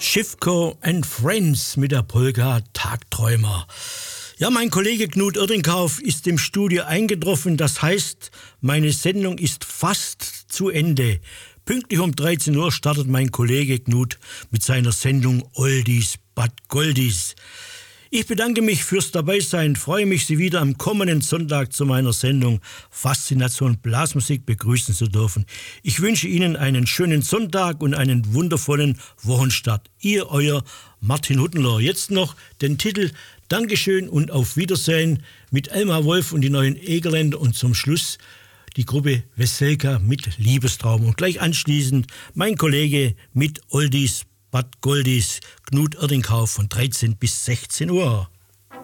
Schiffko and Friends mit der Polka Tagträumer. Ja, mein Kollege Knut Oerdingkauf ist im Studio eingetroffen. Das heißt, meine Sendung ist fast zu Ende. Pünktlich um 13 Uhr startet mein Kollege Knut mit seiner Sendung Oldies but Goldies. Ich bedanke mich fürs Dabeisein, freue mich, Sie wieder am kommenden Sonntag zu meiner Sendung Faszination Blasmusik begrüßen zu dürfen. Ich wünsche Ihnen einen schönen Sonntag und einen wundervollen Wochenstart. Ihr, euer Martin Huttenlohr. Jetzt noch den Titel Dankeschön und auf Wiedersehen mit Elmar Wolf und die neuen Egerländer und zum Schluss die Gruppe Weselka mit Liebestraum. Und gleich anschließend mein Kollege mit Oldies Bad Goldies, Knut Oerdingkauf von 13 bis 16 Uhr.